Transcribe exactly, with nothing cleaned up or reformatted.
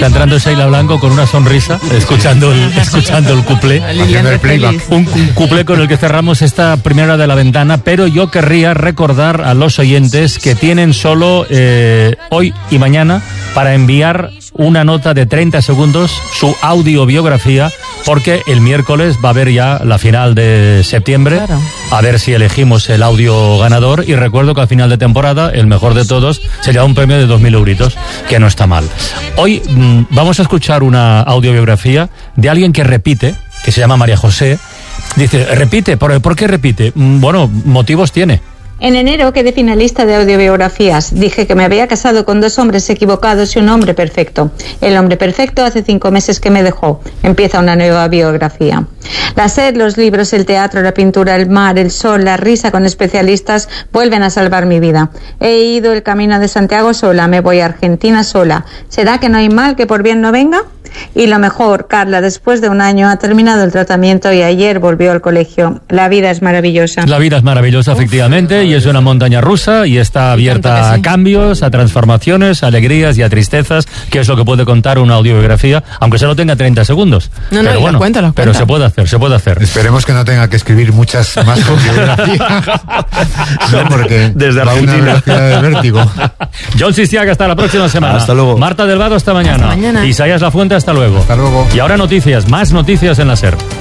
Está entrando Sheila Blanco con una sonrisa, escuchando el, escuchando el cuplé. Un, un cuplé con el que cerramos esta primera de la ventana, pero yo querría recordar a los oyentes que tienen solo eh, hoy y mañana para enviar una nota de treinta segundos, su audiobiografía, porque el miércoles va a haber ya la final de septiembre, claro. A ver si elegimos el audio ganador, y recuerdo que al final de temporada el mejor de todos sería un premio de dos mil euritos, que no está mal. Hoy mmm, vamos a escuchar una audiobiografía de alguien que repite, que se llama María José. Dice, repite, ¿por, ¿por qué repite? Bueno, motivos tiene. En enero quedé finalista de audiobiografías. Dije que me había casado con dos hombres equivocados y un hombre perfecto. El hombre perfecto hace cinco meses que me dejó. Empieza una nueva biografía. La sed, los libros, el teatro, la pintura, el mar, el sol, la risa con especialistas vuelven a salvar mi vida. He ido el camino de Santiago sola, me voy a Argentina sola. ¿Será que no hay mal que por bien no venga? Y lo mejor, Carla, después de un año ha terminado el tratamiento y ayer volvió al colegio. La vida es maravillosa. La vida es maravillosa, efectivamente, y es una montaña rusa y está abierta a cambios, a transformaciones, a alegrías y a tristezas, que es lo que puede contar una audiobiografía, aunque solo tenga treinta segundos. No, no, pero bueno, cuenta, cuenta. Pero se puede hacer, se puede hacer. Esperemos que no tenga que escribir muchas más audiobiografías. No, porque desde va Argentina. Una velocidad de vértigo. John Sistiaga, hasta la próxima semana. Hasta luego. Marta Delvado, hasta mañana. Hasta mañana. Isaías Lafuente, hasta luego. Hasta luego. Y ahora noticias, más noticias en la SER.